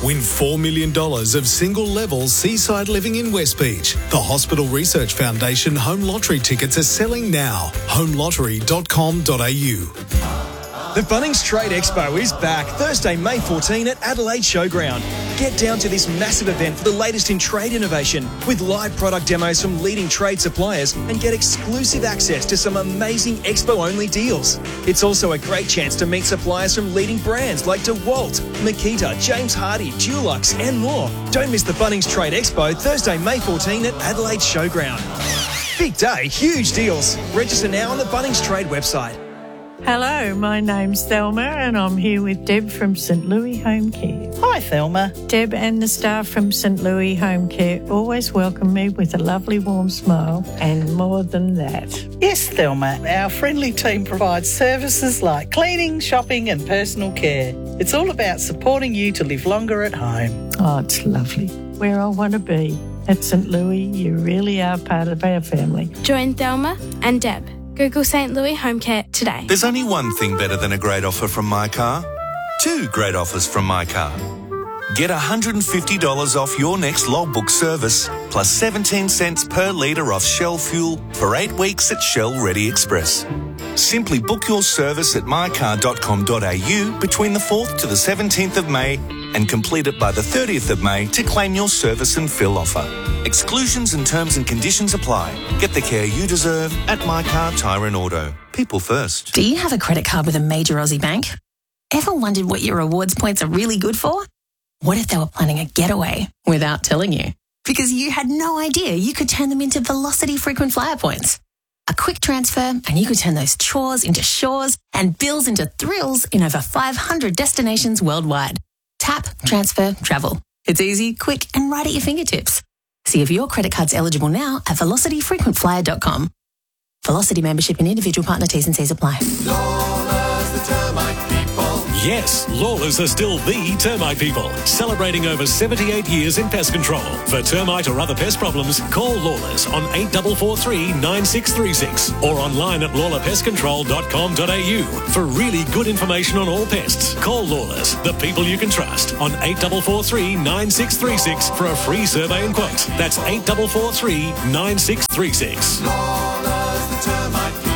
Win $4 million of single-level seaside living in West Beach. The Hospital Research Foundation home lottery tickets are selling now. homelottery.com.au. The Bunnings Trade Expo is back Thursday, May 14 at Adelaide Showground. Get down to this massive event for the latest in trade innovation with live product demos from leading trade suppliers and get exclusive access to some amazing expo-only deals. It's also a great chance to meet suppliers from leading brands like DeWalt, Makita, James Hardie, Dulux and more. Don't miss the Bunnings Trade Expo Thursday, May 14 at Adelaide Showground. Big day, huge deals. Register now on the Bunnings Trade website. Hello, my name's Thelma and I'm here with Deb from St Louis Home Care. Hi, Thelma. Deb and the staff from St Louis Home Care always welcome me with a lovely warm smile and more than that. Yes, Thelma. Our friendly team provides services like cleaning, shopping and personal care. It's all about supporting you to live longer at home. Oh, it's lovely. Where I want to be. At St Louis, you really are part of our family. Join Thelma and Deb. Google St Louis Home Care today. There's only one thing better than a great offer from My Car. Two great offers from My Car. Get $150 off your next logbook service, plus 17 cents per litre off Shell fuel for 8 weeks at Shell Ready Express. Simply book your service at mycar.com.au between the 4th to the 17th of May and complete it by the 30th of May to claim your service and fill offer. Exclusions and terms and conditions apply. Get the care you deserve at My Car Tyre and Auto. People first. Do you have a credit card with a major Aussie bank? Ever wondered what your rewards points are really good for? What if they were planning a getaway without telling you? Because you had no idea you could turn them into Velocity frequent flyer points. A quick transfer and you could turn those chores into shores and bills into thrills in over 500 destinations worldwide. Tap, transfer, travel. It's easy, quick and right at your fingertips. See if your credit card's eligible now at velocityfrequentflyer.com. Velocity membership and individual partner T's and C's apply. Lawless, the termite people. Yes, Lawless are still the termite people, celebrating over 78 years in pest control. For termite or other pest problems, call Lawless on 8443 9636 or online at lawlerpestcontrol.com.au. For really good information on all pests, call Lawless, the people you can trust, on 8443 9636 for a free survey and quote. That's 8443 9636. Lawless, the termite people.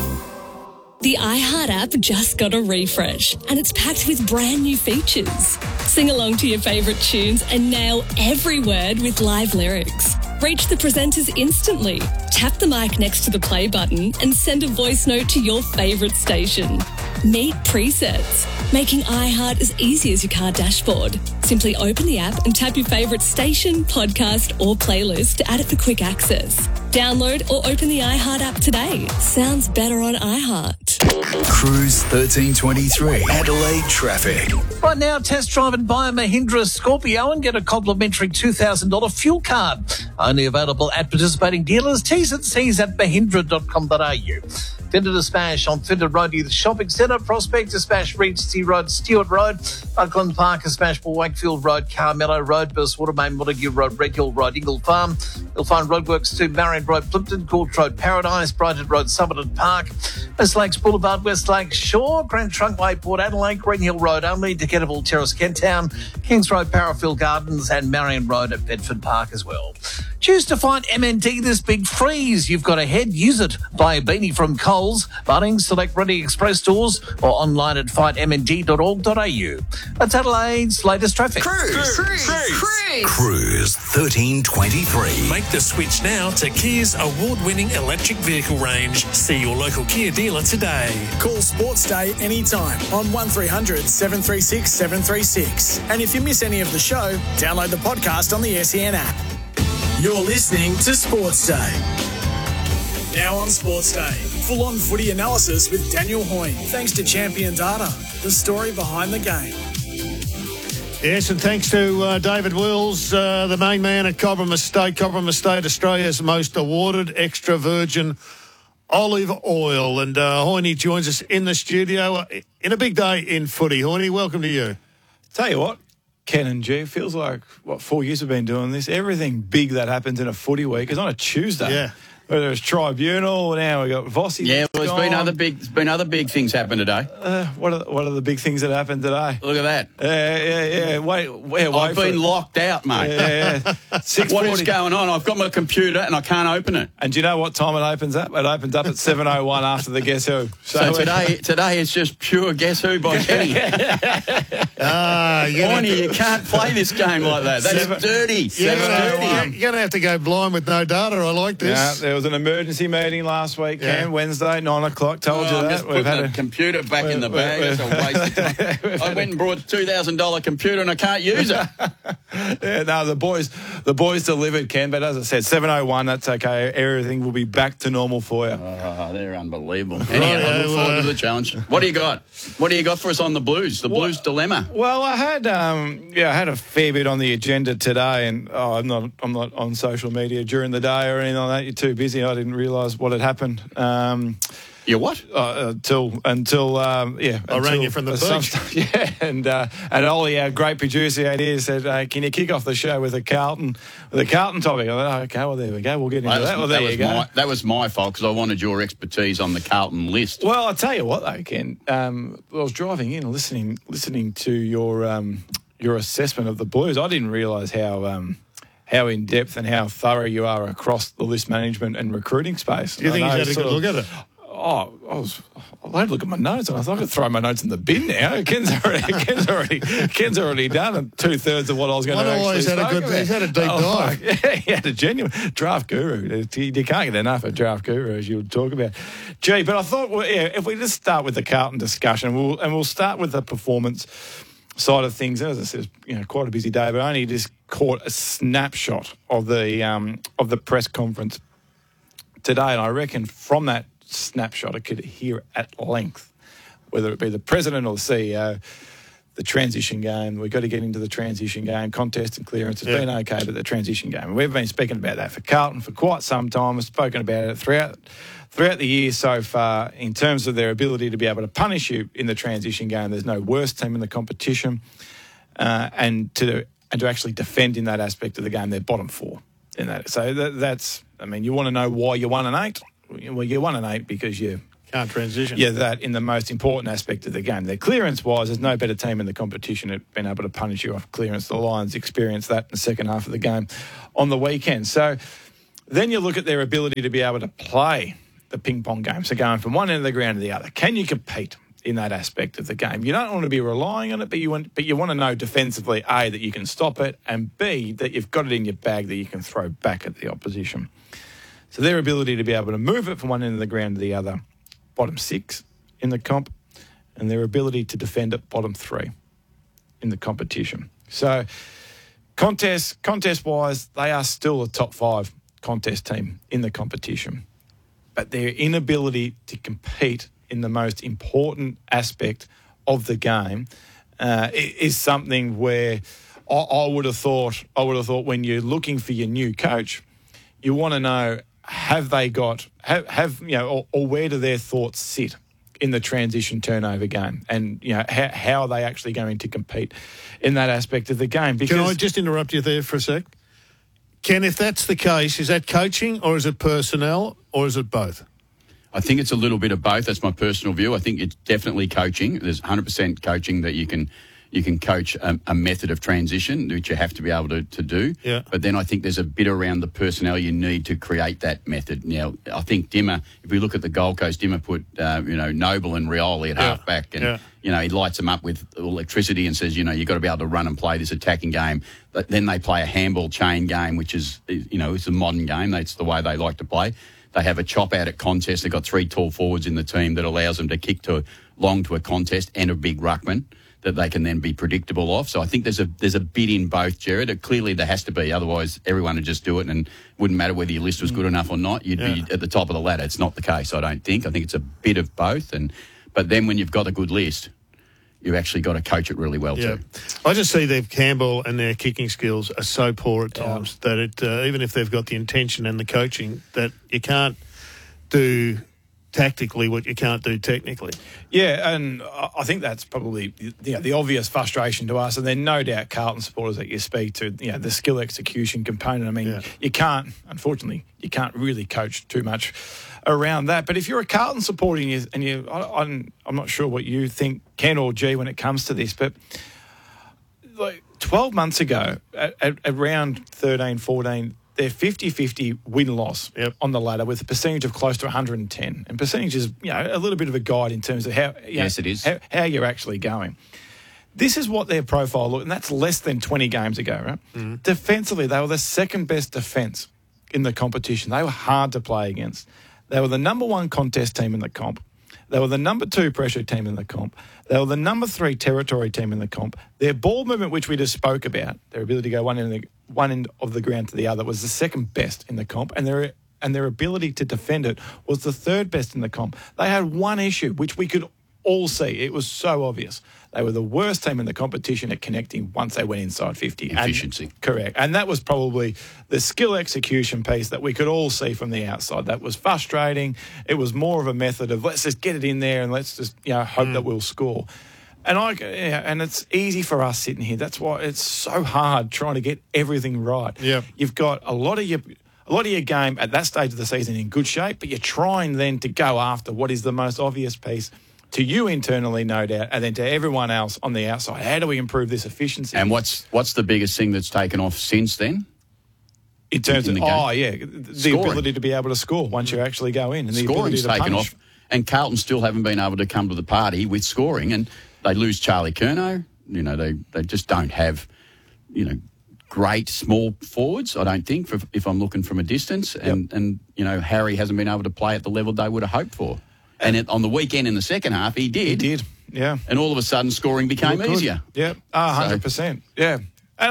The iHeart app just got a refresh and it's packed with brand new features. Sing along to your favourite tunes and nail every word with live lyrics. Reach the presenters instantly. Tap the mic next to the play button and send a voice note to your favourite station. Meet presets, making iHeart as easy as your car dashboard. Simply open the app and tap your favourite station, podcast or playlist to add it for quick access. Download or open the iHeart app today. Sounds better on iHeart. Cruise 1323, Adelaide traffic. Right now, test drive and buy a Mahindra Scorpio and get a complimentary $2,000 fuel card. Only available at participating dealers. T's and C's at mahindra.com.au. Fender to Smash on Fender Road near the shopping centre. Prospect to Smash Regency Road, Stewart Road. Buckland Park to Smash Wakefield Road, Carmelo Road, Burstwater Main, Montague Road, Red Hill Road, Ingle Farm. You'll find roadworks to Marion Road, Plimpton, Court Road, Paradise, Brighton Road, Somerton Park, West Lakes Boulevard, West Lakes Shore, Grand Trunkway, Port Adelaide, Green Hill Road only, Decatable Terrace, Kent Town, Kings Road, Parafield Gardens and Marion Road at Bedford Park as well. Choose to fight MND this big freeze. You've got a head, use it. Buy a beanie from Coles, Bunnings, select Ready Express stores or online at fightmnd.org.au. That's Adelaide's latest traffic. Cruise 1323. Make the switch now to Kia's award-winning electric vehicle range. See your local Kia dealer today. Call Sports Day anytime on 1300 736 736. And if you miss any of the show, download the podcast on the SEN app. You're listening to Sports Day. Now on Sports Day, full-on footy analysis with Daniel Hoyne. Thanks to Champion Data, the story behind the game. Yes, and thanks to David Wills, the main man at Cobram Estate. Cobram Estate, Australia's most awarded extra virgin olive oil. And Hoyne joins us in the studio in a big day in footy. Hoyne, welcome to you. Tell you what, Ken and G, feels like, 4 years we've been doing this. Everything big that happens in a footy week is on a Tuesday. Yeah. There's Tribunal. Now we've got Vossi. Yeah, well, there's been other big things happen today. What are the big things that happened today? Look at that. Yeah. I've been locked out, mate. Yeah. What is going on? I've got my computer and I can't open it. And do you know what time it opens up? It opens up at 7:01 after the Guess Who. So today it's just pure Guess Who by Kenny. Bonnie, you can't play this game like that. That's dirty. You're going to have to go blind with no data. I like this. Yeah, there was an emergency meeting last week, Ken, Wednesday, 9 o'clock. Told you I'm that. just putting the computer back in the bag. That's a waste of time. I went and brought a $2,000 computer and I can't use it. The boys delivered, Ken, but as I said, 7:01, that's okay. Everything will be back to normal for you. Oh, they're unbelievable. Anyway, I look forward to the challenge. What do you got? What do you got for us on the Blues? The Blues dilemma. Well, I had a fair bit on the agenda today, and I'm not on social media during the day or anything like that. You're too busy. I didn't realise what had happened. You what? Until I rang you from the beach. Yeah, and Ollie, our great producer out here, said, "Can you kick off the show with a Carlton topic?" I thought, "Okay, well there we go. We'll get into that." Well, there you go. That was my fault because I wanted your expertise on the Carlton list. Well, I'll tell you what though, Ken. I was driving in, listening to your assessment of the Blues. I didn't realise how in depth and how thorough you are across the list management and recruiting space. Do you think he's had a good look at it? I had to look at my notes, and I thought I could throw my notes in the bin now. Ken's already done 2/3 of what I was going to actually he's had a deep dive. Yeah, he had a genuine draft guru. You can't get enough of draft guru, as you would talk about. Gee, but I thought, if we just start with the Carlton discussion, we'll start with the performance side of things. As I said, quite a busy day, but I only just caught a snapshot of the press conference today, and I reckon from that snapshot I could hear at length, whether it be the president or the CEO, the transition game. We've got to get into the transition game, contest and clearance. It's been okay, but the transition game. And we've been speaking about that for Carlton for quite some time. We've spoken about it throughout the year so far in terms of their ability to be able to punish you in the transition game. There's no worse team in the competition, and to actually defend in that aspect of the game, they're bottom 4 in that. So that's. I mean, you want to know why you're 1-8. Well, you're 1-8 because you can't transition. Yeah, that in the most important aspect of the game. Their clearance-wise, there's no better team in the competition at being able to punish you off clearance. The Lions experienced that in the second half of the game on the weekend. So then you look at their ability to be able to play the ping-pong game. So going from one end of the ground to the other. Can you compete in that aspect of the game? You don't want to be relying on it, but you want to know defensively, A, that you can stop it, and B, that you've got it in your bag that you can throw back at the opposition. So their ability to be able to move it from one end of the ground to the other, bottom 6 in the comp, and their ability to defend it, bottom 3 in the competition. So contest-wise, they are still a top 5 contest team in the competition. But their inability to compete in the most important aspect of the game is something where I would have thought when you're looking for your new coach, you want to know, have they got, or where do their thoughts sit in the transition turnover game? And, how are they actually going to compete in that aspect of the game? Because, can I just interrupt you there for a sec? Ken, if that's the case, is that coaching or is it personnel or is it both? I think it's a little bit of both. That's my personal view. I think it's definitely coaching. There's 100% coaching that you can coach a method of transition, which you have to be able to do. Yeah. But then I think there's a bit around the personnel you need to create that method. Now, I think Dimmer, if we look at the Gold Coast, Dimmer put, Noble and Rioli at half-back, and, he lights them up with electricity and says, you've got to be able to run and play this attacking game. But then they play a handball chain game, which is, it's a modern game. That's the way they like to play. They have a chop out at contest. They've got 3 tall forwards in the team that allows them to kick long to a contest and a big ruckman that they can then be predictable of. So I think there's a bit in both, Jared. Clearly there has to be, otherwise everyone would just do it and it wouldn't matter whether your list was good enough or not. You'd be at the top of the ladder. It's not the case, I don't think. I think it's a bit of both. But then when you've got a good list, you've actually got to coach it really well too. I just see their handball and their kicking skills are so poor at times that even if they've got the intention and the coaching, that you can't do tactically what you can't do technically. Yeah, and I think that's probably the obvious frustration to us. And then no doubt Carlton supporters that you speak to, the skill execution component. I mean, you can't, unfortunately, you can't really coach too much around that. But if you're a Carlton supporter I'm not sure what you think, Ken or G, when it comes to this, but like 12 months ago, at round 13, 14, they're 50-50 win-loss on the ladder with a percentage of close to 110. And percentage is, a little bit of a guide in terms of how, yes, it is. How you're actually going. This is what their profile looked, and that's less than 20 games ago, right? Mm-hmm. Defensively, they were the second best defence in the competition. They were hard to play against. They were the number one contest team in the comp. They were the number 2 pressure team in the comp. They were the number 3 territory team in the comp. Their ball movement, which we just spoke about, their ability to go one end of the ground to the other, was the second best in the comp, and their ability to defend it was the third best in the comp. They had one issue, which we could all see. It was so obvious. They were the worst team in the competition at connecting once they went inside 50. Efficiency. Correct. And that was probably the skill execution piece that we could all see from the outside. That was frustrating. It was more of a method of let's just get it in there and let's just hope that we'll score. And it's easy for us sitting here. That's why it's so hard trying to get everything right. Yeah. You've got a lot of your game at that stage of the season in good shape, but you're trying then to go after what is the most obvious piece to you internally, no doubt, and then to everyone else on the outside. How do we improve this efficiency? And what's the biggest thing that's taken off since then? In terms of, the Scoring. Ability to be able to score once you actually go in. And the Scoring's ability to taken punish. off. And Carlton still haven't been able to come to the party with scoring. And they lose Charlie Curnow. They just don't have, great small forwards, I don't think, if I'm looking from a distance. And Harry hasn't been able to play at the level they would have hoped for. And on the weekend in the second half, he did. He did, yeah. And all of a sudden, scoring became easier. Yeah, 100%. Yeah. And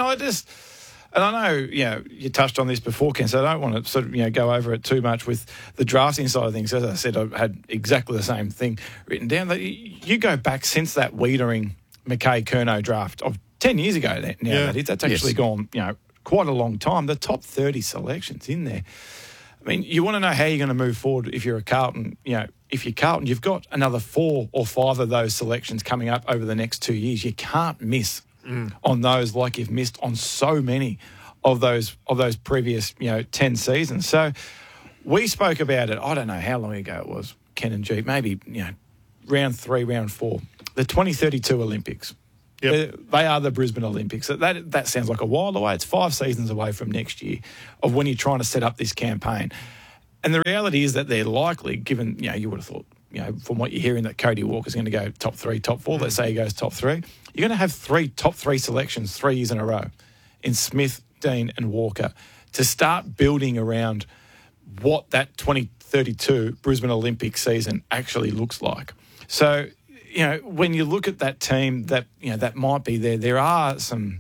I know, you touched on this before, Ken, so I don't want to sort of, go over it too much with the drafting side of things. As I said, I've had exactly the same thing written down. That you go back since that Wiedering Mackay Curnow draft of 10 years ago now, that's actually gone, quite a long time. The top 30 selections in there. I mean, you want to know how you're going to move forward if you're a Carlton. If you're Carlton, you've got another 4 or 5 of those selections coming up over the next 2 years. You can't miss on those like you've missed on so many of those previous 10 seasons. So we spoke about it. I don't know how long ago it was, Ken and G. Maybe round 3, round 4, the 2032 Olympics. Yep. They are the Brisbane Olympics. That sounds like a while away. It's 5 seasons away from next year of when you're trying to set up this campaign. And the reality is that they're likely, given, you would have thought, from what you're hearing, that Cody Walker's going to go top 3, top 4. Let's say he goes top 3. You're going to have 3 top 3 selections 3 years in a row in Smith, Dean and Walker to start building around what that 2032 Brisbane Olympic season actually looks like. So, when you look at that team that, that might be there are some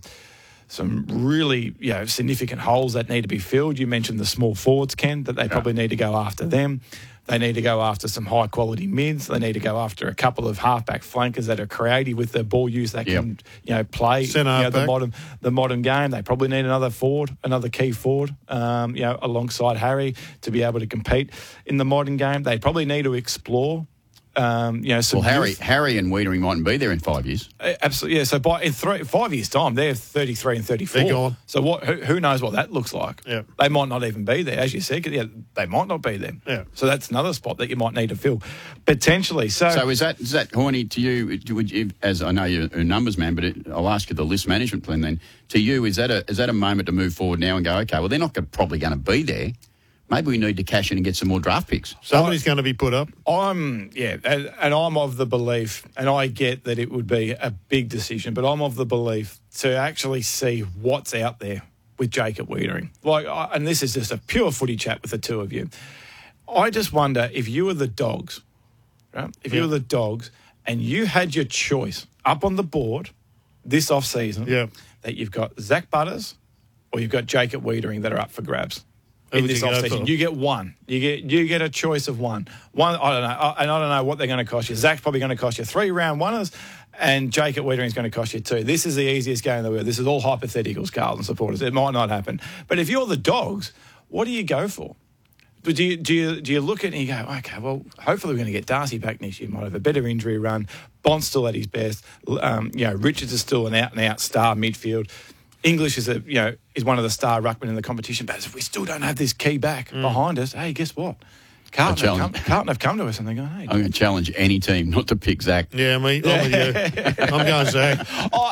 really, significant holes that need to be filled. You mentioned the small forwards, Ken, that they probably need to go after them. They need to go after some high-quality mids. They need to go after a couple of halfback flankers that are creative with their ball use. They can, play the modern game. They probably need another forward, another key forward, alongside Harry to be able to compete in the modern game. They probably need to explore. Harry and Wiedering mightn't be there in 5 years. Absolutely, yeah. So in 5 years' time, they're 33 and 34. They're gone. So who knows what that looks like? Yeah. They might not even be there, as you said. They might not be there. Yeah. So that's another spot that you might need to fill potentially. So is that Horny to you? Would you, as I know you're a numbers man, but I'll ask you the list management plan then. To you, is that a moment to move forward now and go, okay, well they're not probably going to be there. Maybe we need to cash in and get some more draft picks. Somebody's going to be put up. And I'm of the belief, and I get that it would be a big decision, but I'm of the belief to actually see what's out there with Jacob Wiedering. And this is just a pure footy chat with the two of you. I just wonder if you were the Dogs, right? If you were the Dogs and you had your choice up on the board this off-season, that you've got Zach Butters or you've got Jacob Wiedering that are up for grabs. In this offseason, you get one. You get a choice of one. I don't know, and I don't know what they're going to cost you. Zach's probably going to cost you 3 round oneers, and Jacob Wiedering is going to cost you 2. This is the easiest game in the world. This is all hypotheticals, Carlton supporters. It might not happen, but if you're the Dogs, what do you go for? But do you look at it and you go, okay, well, hopefully we're going to get Darcy back next year. Might have a better injury run. Bond's still at his best. Richards is still an out-and-out star midfield. English is one of the star ruckmen in the competition. But if we still don't have this key back behind us, hey, guess what? Carlton have come to us and they're going, hey. I'm going to challenge any team not to pick Zach. Yeah, I'm with you. I'm going Zach.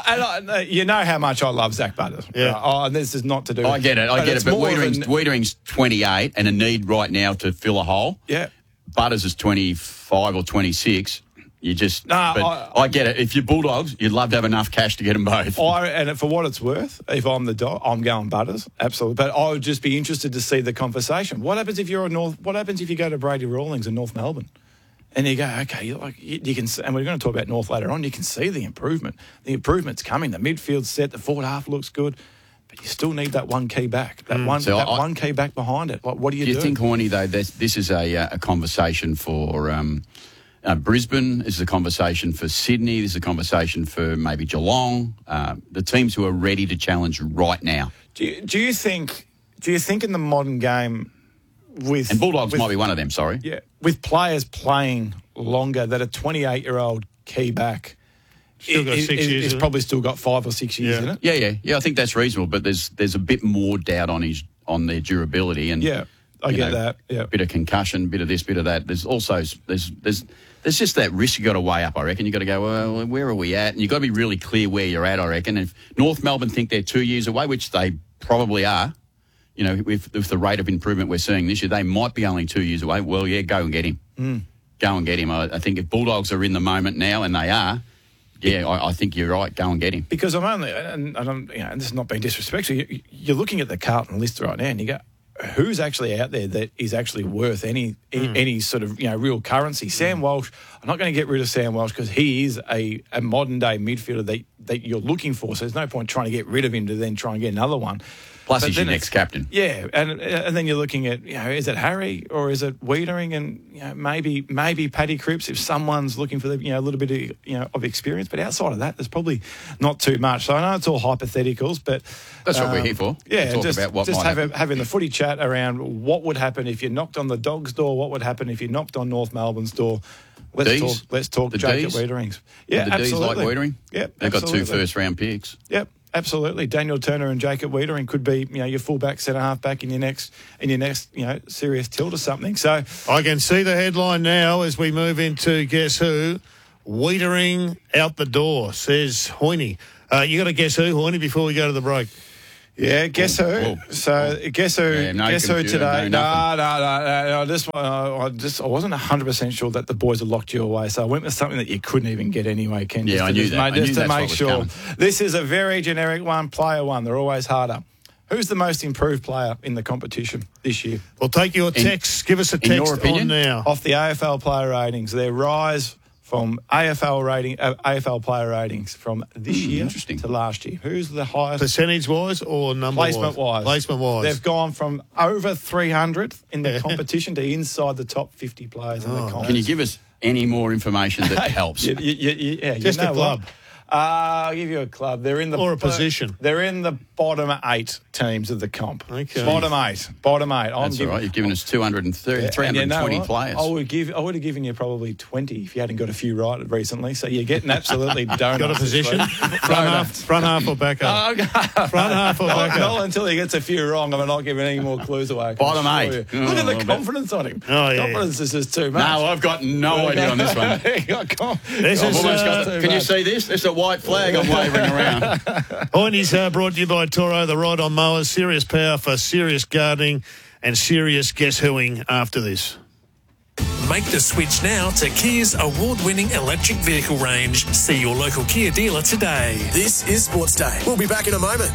You know how much I love Zach Butters. Yeah. And this is not to do. I get it. But Wiedering's 28 and a need right now to fill a hole. Yeah. Butters is 25 or 26. You just... I get it. If you're Bulldogs, you'd love to have enough cash to get them both. And for what it's worth, if I'm the dog, I'm going Butters, absolutely. But I would just be interested to see the conversation. What happens if you're What happens if you go to Brady Rawlings in North Melbourne, and you go, okay, you can, and we're going to talk about North later on. You can see the improvement. The improvement's coming. The midfield's set. The forward half looks good. But you still need that one key back. One key back behind it. What do you do? Do you think, Horny, though, this is a conversation for Brisbane? This is a conversation for Sydney. This is a conversation for maybe Geelong. The teams who are ready to challenge right now. Do you think in the modern game and Bulldogs might be one of them, sorry. Yeah. With players playing longer, that a 28-year-old key back still got 6 years. He's probably still got 5 or 6 years in it. Yeah. I think that's reasonable, but there's a bit more doubt on their durability and I get that. Yeah. Bit of concussion, bit of this, bit of that. There's also there's just that risk you got to weigh up, I reckon. You got to go, well, where are we at? And you got to be really clear where you're at, I reckon. If North Melbourne think they're 2 years away, which they probably are, with the rate of improvement we're seeing this year, they might be only 2 years away. Well, yeah, go and get him. Go and get him. I think if Bulldogs are in the moment now, and they are, I think you're right. Go and get him. Because and this is not being disrespectful. You're looking at the Carlton list right now, and you go, who's actually out there that is actually worth any sort of real currency? Sam Walsh. I'm not going to get rid of Sam Walsh because he is a modern day midfielder that you're looking for. So there's no point trying to get rid of him to then try and get another one. Plus, he's your next captain. Yeah, and then you're looking at is it Harry or is it Wiedering, and maybe Paddy Cripps if someone's looking for a little bit of experience. But outside of that, there's probably not too much. So I know it's all hypotheticals, but that's what we're here for. Yeah, talk about what might happen. Having the footy chat around what would happen if you knocked on the Dogs' door, what would happen if you knocked on North Melbourne's door. Let's talk Jacob Wiedering's. Yeah, the absolutely. D's like Wiedering? Yep, they've got 2 first-round picks. Yep. Absolutely, Daniel Turner and Jacob Wiedering could be, your fullback, centre half back in your next, serious tilt or something. So I can see the headline now as we move into Guess Who. Wiedering out the door, says Hoyne. You got to guess who, Hoyne, before we go to the break. Yeah, guess who? Whoa. So guess who? Yeah, guess who today? No. This one, I wasn't 100% sure that the boys had locked you away, so I went with something that you couldn't even get anyway, Ken. Yeah, I knew that. Just to make sure. This is a very generic one, player one. They're always harder. Who's the most improved player in the competition this year? We'll take your text. Give us a text on now. Off the AFL player ratings, their rise from AFL player ratings from this year to last year. Who's the highest? Percentage-wise or number-wise? Placement-wise. Placement-wise. They've gone from over 300 in the competition to inside the top 50 players in the competition. Can you give us any more information that helps? Just a club. I'll give you a club. They're in the or a position. They're in the bottom 8 teams of the comp. Okay. Bottom eight. That's all right. You've given us 320 players. I would have given you probably 20 if you hadn't got a few right recently. So you're getting absolutely donuts. Got a position? front half or back up? Front half or back up? Not until he gets a few wrong. I'm not giving any more clues away. Bottom 8. Look at the confidence on him. Oh, yeah. Confidence is just too much. No, I've got no idea on this one. Can you see this? It's a white flag I'm waving around. Hoyne's brought to you by Toro, the ride on mowers, serious power for serious gardening and serious guess whoing after this. Make the switch now to Kia's award-winning electric vehicle range. See your local Kia dealer today. This is Sports Day. We'll be back in a moment.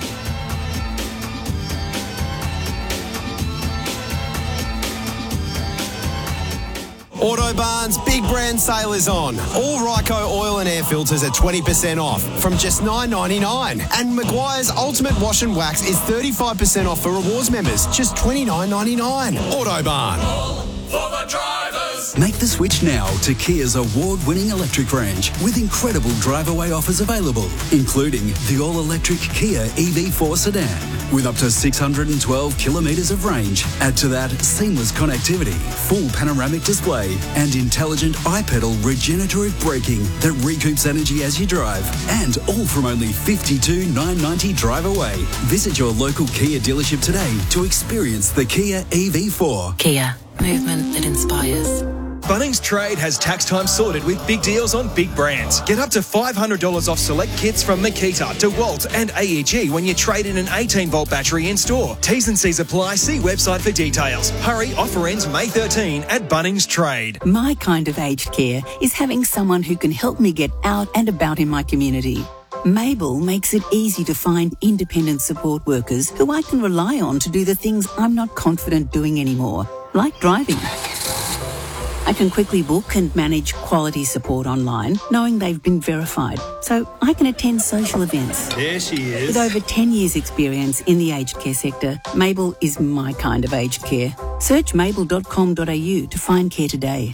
Autobarn's big brand sale is on. All Ryco oil and air filters are 20% off from just $9.99. And Maguire's Ultimate Wash and Wax is 35% off for rewards members, just $29.99. Autobarn. All for the drivers. Make the switch now to Kia's award-winning electric range with incredible drive-away offers available, including the all-electric Kia EV4 sedan with up to 612 kilometres of range. Add to that seamless connectivity, full panoramic display and intelligent iPedal regenerative braking that recoups energy as you drive, and all from only $52,990 drive away. Visit your local Kia dealership today to experience the Kia EV4. Kia, movement that inspires. Bunnings Trade has tax time sorted with big deals on big brands. Get up to $500 off select kits from Makita, DeWalt and AEG when you trade in an 18-volt battery in store. T's and C's apply. See website for details. Hurry, offer ends May 13 at Bunnings Trade. My kind of aged care is having someone who can help me get out and about in my community. Mabel makes it easy to find independent support workers who I can rely on to do the things I'm not confident doing anymore, like driving. I can quickly book and manage quality support online, knowing they've been verified, so I can attend social events. There she is. With over 10 years' experience in the aged care sector, Mabel is my kind of aged care. Search mabel.com.au to find care today.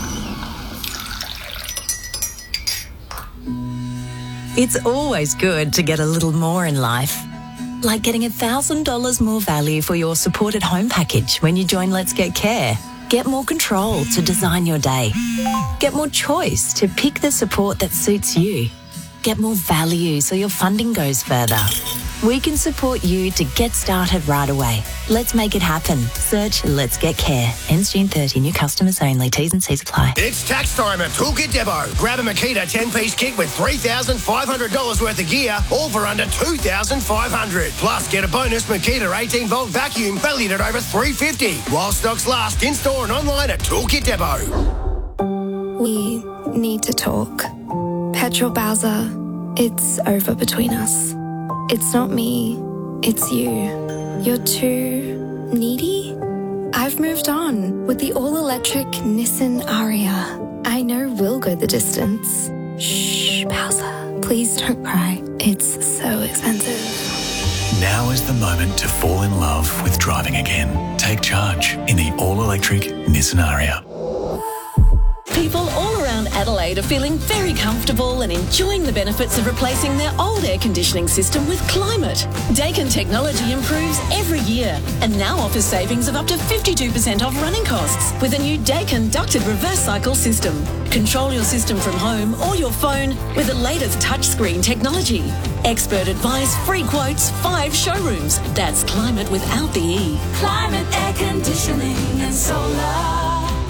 It's always good to get a little more in life. Like getting $1,000 more value for your supported home package when you join Let's Get Care. Get more control to design your day. Get more choice to pick the support that suits you. Get more value so your funding goes further. We can support you to get started right away. Let's make it happen. Search Let's Get Care. Ends June 30. New customers only. T's and C's apply. It's tax time at Toolkit Depot. Grab a Makita 10-piece kit with $3,500 worth of gear, all for under $2,500. Plus, get a bonus Makita 18-volt vacuum valued at over $350. While stocks last, in-store and online at Toolkit Depot. We need to talk. Petrol Bowser, it's over between us. It's not me, it's you. You're too needy? I've moved on with the all-electric Nissan Ariya. I know we'll go the distance. Shh, Bowser, please don't cry. It's so expensive. Now is the moment to fall in love with driving again. Take charge in the all-electric Nissan Ariya. People all around Adelaide are feeling very comfortable and enjoying the benefits of replacing their old air conditioning system with Climate. Daikin technology improves every year and now offers savings of up to 52% off running costs with a new Daikin ducted reverse cycle system. Control your system from home or your phone with the latest touchscreen technology. Expert advice, free quotes, 5 showrooms. That's Climate without the E. Climate air conditioning and solar.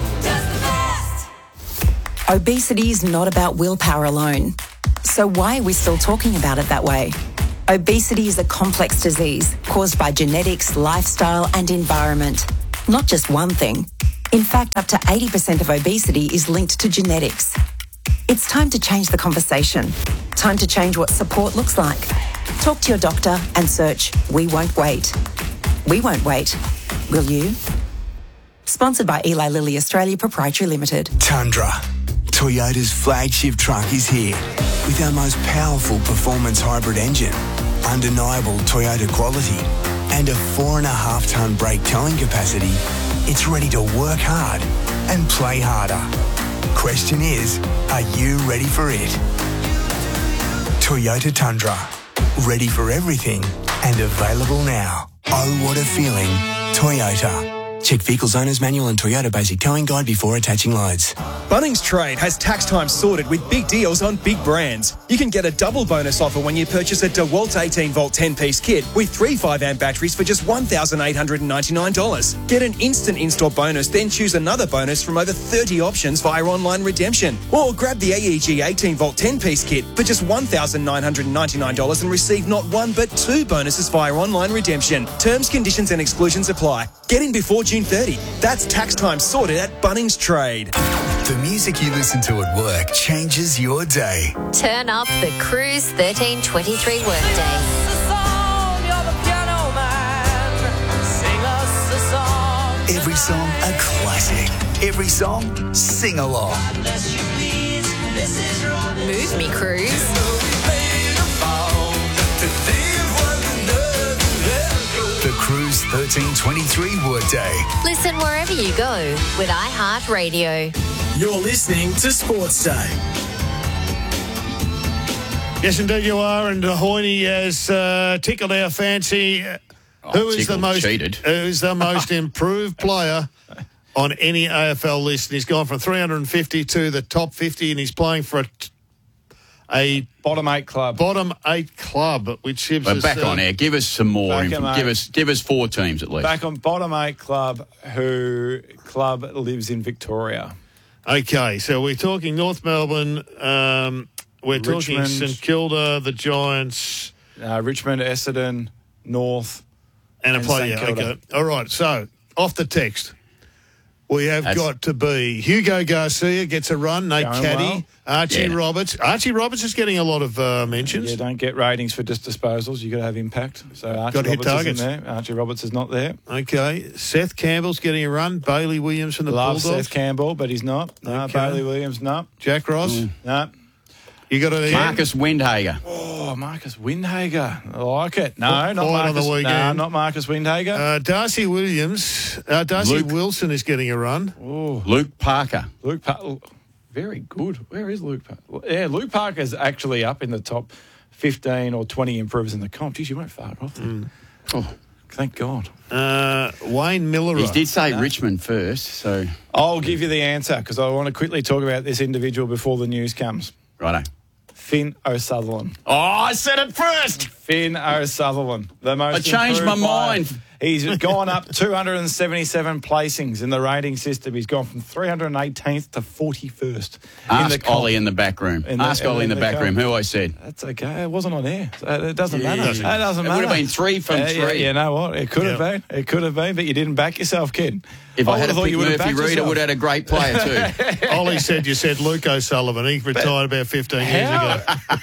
Obesity is not about willpower alone. So why are we still talking about it that way? Obesity is a complex disease caused by genetics, lifestyle and environment. Not just one thing. In fact, up to 80% of obesity is linked to genetics. It's time to change the conversation. Time to change what support looks like. Talk to your doctor and search We Won't Wait. We won't wait. Will you? Sponsored by Eli Lilly Australia Proprietary Limited. Tundra. Toyota's flagship truck is here with our most powerful performance hybrid engine, undeniable Toyota quality, and a 4.5-tonne brake towing capacity. It's ready to work hard and play harder. Question is, are you ready for it? Toyota Tundra. Ready for everything and available now. Oh, what a feeling. Toyota. Check Vehicles Owner's Manual and Toyota Basic Towing Guide before attaching loads. Bunnings Trade has tax time sorted with big deals on big brands. You can get a double bonus offer when you purchase a DeWalt 18-volt 10-piece kit with 3 5-amp batteries for just $1,899. Get an instant in-store bonus, then choose another bonus from over 30 options via online redemption. Or grab the AEG 18-volt 10-piece kit for just $1,999 and receive not one but 2 bonuses via online redemption. Terms, conditions and exclusions apply. Get in before June 30. That's tax time sorted at Bunnings Trade. The music you listen to at work changes your day. Turn up the Cruise 1323 workday. Every song a classic. Every song sing along. Move me, Cruise. The Cruise 1323 Workday. Listen wherever you go with iHeartRadio. You're listening to Sports Day. Yes, indeed you are, and Hoyne has tickled our fancy. Who's the most improved player on any AFL list? And he's gone from 350 to the top 50, and he's playing for a bottom 8 club. Bottom 8 club, which gives us... back on air. Give us some more. Give us 4 teams at least. Back on bottom 8 club, who club lives in Victoria? Okay, so we're talking North Melbourne. We're talking St Kilda, the Giants. Richmond, Essendon, North. And a player. Okay. All right, so off the text. We have got to be Hugo Garcia gets a run, Nate Caddy, well. Archie Roberts. Archie Roberts is getting a lot of mentions. Yeah, don't get ratings for just disposals. You've got to have impact. So Archie Roberts isn't there. Archie Roberts is not there. Okay. Seth Campbell's getting a run. Bailey Williams from the Bulldogs. Seth Campbell, but he's not. No, okay. Bailey Williams, no. Jack Ross? No. You got it. Marcus Windhager. Oh, Marcus Windhager. I like it. No, not Marcus. No, not Marcus Windhager. Darcy Williams. Wilson is getting a run. Oh. Luke Parker. Very good. Where is Luke Parker? Yeah, Luke Parker's actually up in the top 15 or 20 improvers in the comp. Geez, you weren't far off there. Oh, thank God. Wayne Miller. He did say Richmond first, so... I'll give you the answer because I want to quickly talk about this individual before the news comes. Righto. Finn O'Sutherland. Oh, I said it first. Finn O'Sutherland. I changed my mind. He's gone up 277 placings in the rating system. He's gone from 318th to 41st. Ask Ollie in the back room. Ask Ollie in the back room who I said. That's okay. It wasn't on air. So it doesn't matter. It doesn't matter. It would have been 3 from 3. Yeah, you know what? It could have been. It could have been, but you didn't back yourself, kid. If I had a pick Murphy Reid, I would have had a great player too. Ollie said you said Luke O'Sullivan. He retired about 15 years ago.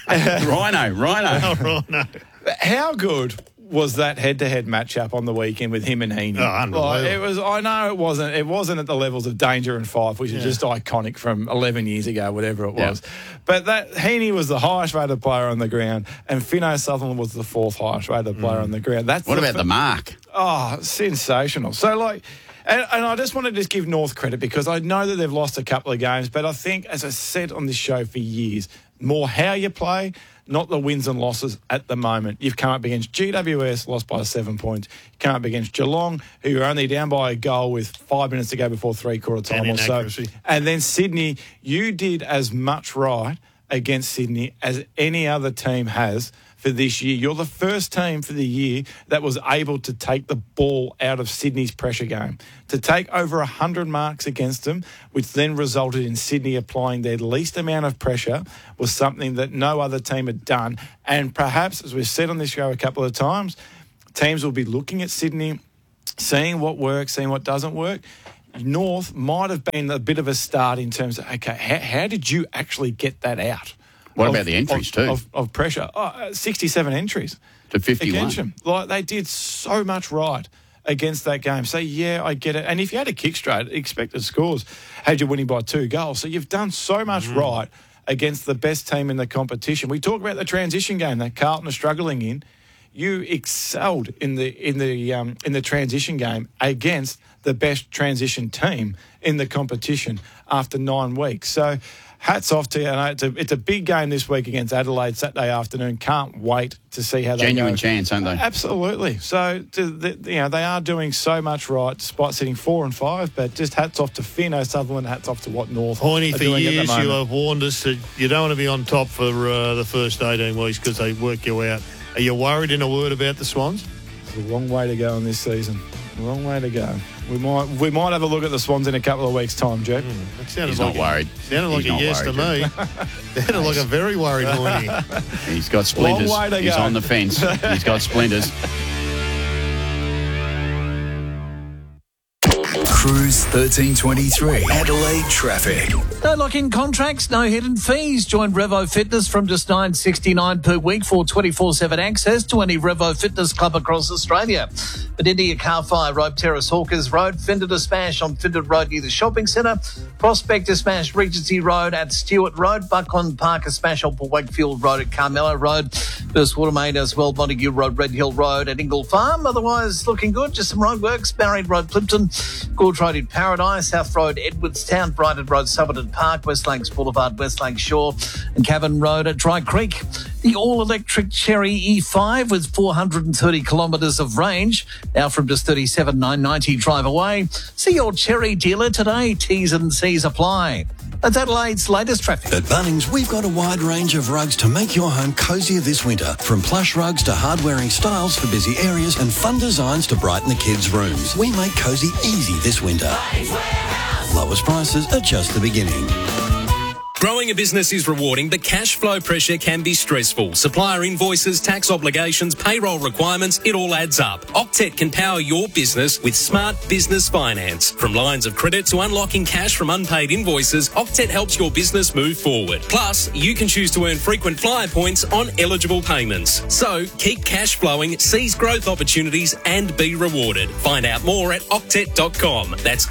Rhino. How good was that head-to-head matchup on the weekend with him and Heaney? Oh, unbelievable. I know it wasn't at the levels of Danger and Fife, which is just iconic from 11 years ago, whatever it was. But that Heaney was the highest rated player on the ground, and Finn O'Sutherland was the 4th highest rated player on the ground. What about the mark? Oh, sensational. So, and I just want to just give North credit because I know that they've lost a couple of games, but I think, as I said on this show for years, more how you play, not the wins and losses at the moment. You've come up against GWS, lost by 7 points. You come up against Geelong, who are only down by a goal with 5 minutes to go before three-quarter time or so. And then Sydney, you did as much right against Sydney as any other team has for this year. You're the first team for the year that was able to take the ball out of Sydney's pressure game. To take over 100 marks against them, which then resulted in Sydney applying their least amount of pressure, was something that no other team had done. And perhaps, as we've said on this show a couple of times, teams will be looking at Sydney, seeing what works, seeing what doesn't work. North might have been a bit of a start in terms of, okay, how did you actually get that out? What about the entries too? Of pressure. 67 entries. To 51. Against them. They did so much right against that game. So, yeah, I get it. And if you had a kick straight, expected scores had you winning by 2 goals. So you've done so much right against the best team in the competition. We talk about the transition game that Carlton are struggling in. You excelled in the transition game against the best transition team in the competition after 9 weeks. So hats off to you. It's a big game this week against Adelaide Saturday afternoon. Can't wait to see how they go. Genuine chance, aren't they? Absolutely. So they are doing so much right despite sitting 4 and 5. But just hats off to Finn O'Sutherland. Hats off to what North Hoyne, are for doing years at the moment. you have warned us that you don't want to be on top for the first 18 weeks because they work you out. Are you worried in a word about the Swans? It's a long way to go in this season. A long way to go. We might have a look at the Swans in a couple of weeks' time, Jack. He's not worried. Sounded like a yes to me. Sounded like a very worried Hoyne. He's got splinters. Long way to He's go. on the fence. He's got splinters. Cruise 1323. Adelaide traffic. No lock-in contracts, no hidden fees. Join Revo Fitness from just $9.69 per week for 24/7 access to any Revo Fitness club across Australia. Medindia Car Fire Road, Terrace Hawkers Road, Fender to Smash on Fender Road near the shopping centre, Prospect to Smash Regency Road at Stewart Road, Buckland Park to Smash on Wakefield Road at Carmelo Road, First Watermain as well, Montague Road, Red Hill Road at Ingle Farm. Otherwise, looking good. Just some roadworks. Married Road, Plimpton, Gorge Road in Paradise, South Road, Edwardstown, Brighton Road, Somerton Park, West Lakes Boulevard, West Lakes Shore, and Cavan Road at Dry Creek. The all-electric Cherry E5 with 430 kilometres of range, now from just $37,990 drive away. See your Cherry dealer today. T's and C's apply. That's Adelaide's latest traffic. At Bunnings, we've got a wide range of rugs to make your home cosier this winter. From plush rugs to hard-wearing styles for busy areas and fun designs to brighten the kids' rooms. We make cosy easy this winter. Lowest prices are just the beginning. Growing a business is rewarding, but cash flow pressure can be stressful. Supplier invoices, tax obligations, payroll requirements, it all adds up. Octet can power your business with smart business finance. From lines of credit to unlocking cash from unpaid invoices, Octet helps your business move forward. Plus, you can choose to earn frequent flyer points on eligible payments. So, keep cash flowing, seize growth opportunities and be rewarded. Find out more at octet.com. That's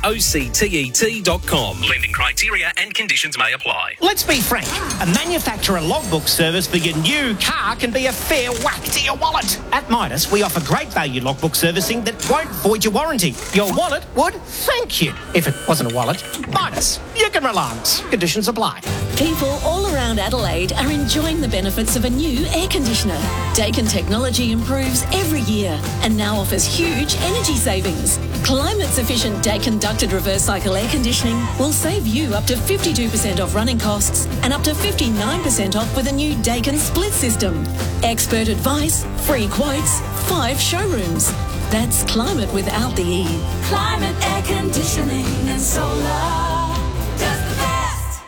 OCTET.com. Lending criteria and conditions may apply. Let's be frank, a manufacturer logbook service for your new car can be a fair whack to your wallet. At Midas, we offer great value logbook servicing that won't void your warranty. Your wallet would thank you. If it wasn't a wallet, Midas, you can rely on us. Conditions apply. People all around Adelaide are enjoying the benefits of a new air conditioner. Daikin technology improves every year and now offers huge energy savings. Climate-sufficient Daikin ducted reverse cycle air conditioning will save you up to 52% off running costs and up to 59% off with a new Daikin split system. Expert advice, free quotes, 5 showrooms. That's climate without the E. Climate air conditioning and solar does the best.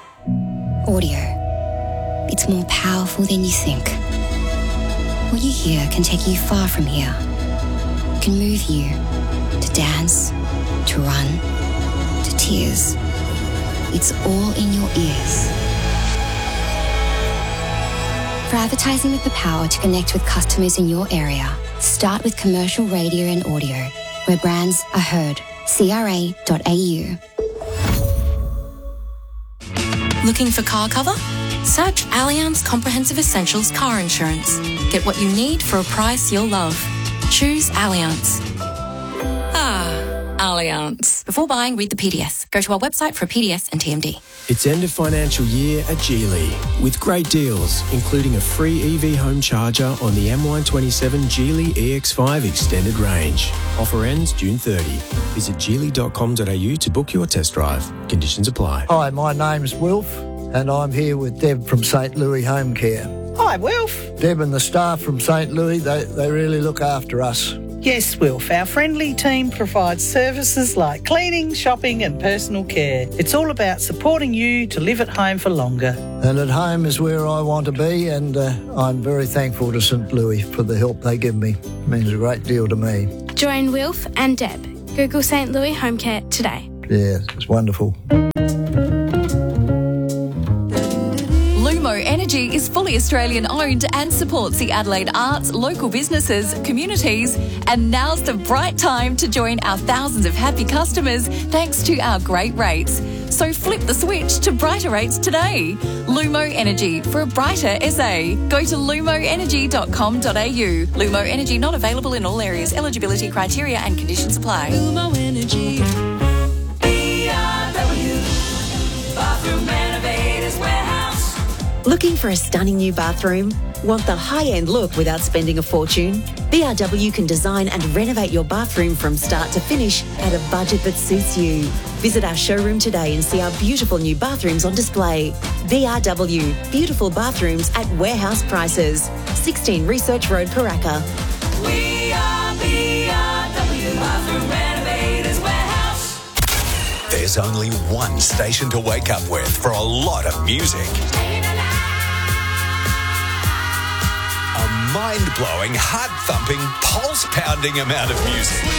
Audio. It's more powerful than you think. What you hear can take you far from here. Can move you to dance, to run, to tears. It's all in your ears. For advertising with the power to connect with customers in your area, start with commercial radio and audio, where brands are heard. CRA.au. Looking for car cover? Search Allianz Comprehensive Essentials Car Insurance. Get what you need for a price you'll love. Choose Allianz. Allianz. Before buying, read the PDS. Go to our website for a PDS and TMD. It's end of financial year at Geely with great deals, including a free EV home charger on the M127 Geely EX5 extended range. Offer ends June 30. Visit geely.com.au to book your test drive. Conditions apply. Hi, my name's Wilf, and I'm here with Deb from St. Louis Home Care. Hi, Wilf. Deb and the staff from St. Louis, they really look after us. Yes, Wilf. Our friendly team provides services like cleaning, shopping and personal care. It's all about supporting you to live at home for longer. And at home is where I want to be, and I'm very thankful to St. Louis for the help they give me. It means a great deal to me. Join Wilf and Deb. Google St. Louis Home Care today. Yeah, it's wonderful. Lumo Energy is fully Australian owned and supports the Adelaide arts, local businesses, communities, and now's the bright time to join our thousands of happy customers thanks to our great rates. So flip the switch to brighter rates today. Lumo Energy for a brighter SA. Go to lumoenergy.com.au. Lumo Energy not available in all areas. Eligibility criteria and conditions apply. Lumo Energy. BRW. Bathroom Renovators Warehouse. Looking for a stunning new bathroom? Want the high-end look without spending a fortune? BRW can design and renovate your bathroom from start to finish at a budget that suits you. Visit our showroom today and see our beautiful new bathrooms on display. BRW, beautiful bathrooms at warehouse prices. 16 Research Road, Paraka. We are BRW. Bathroom Renovators Warehouse. There's only one station to wake up with for a lot of music. A mind-blowing, heart-thumping, pulse-pounding amount of music.